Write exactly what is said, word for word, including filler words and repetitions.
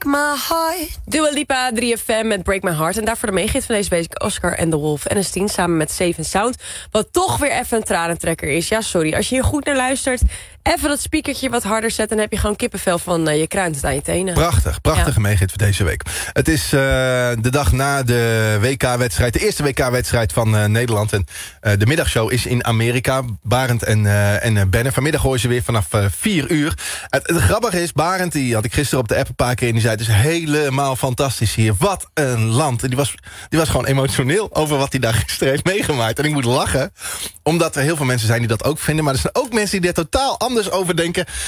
My Heart. Dua Lipa, drie F M met Break My Heart. En daarvoor de meegift van deze week Oscar and the Wolf en Ernestine samen met Safe and Sound. Wat toch weer even een tranentrekker is. Ja, sorry. Als je hier goed naar luistert, even dat speakertje wat harder zetten, dan heb je gewoon kippenvel van uh, je kruin tot aan je tenen. Prachtig, prachtige ja. meegift voor deze week. Het is uh, de dag na de W K-wedstrijd, de eerste W K-wedstrijd van uh, Nederland. En uh, de middagshow is in Amerika. Barend en, uh, en uh, Benne. Vanmiddag hoor je ze weer vanaf uh, vier uur. Het, het grappige is, Barend, die had ik gisteren op de app een paar keer en die zei, het is helemaal fantastisch hier. Wat een land. En die was, die was gewoon emotioneel over wat hij daar gisteren heeft meegemaakt. En ik moet lachen, omdat er heel veel mensen zijn die dat ook vinden. Maar er zijn ook mensen die er totaal anders over denken.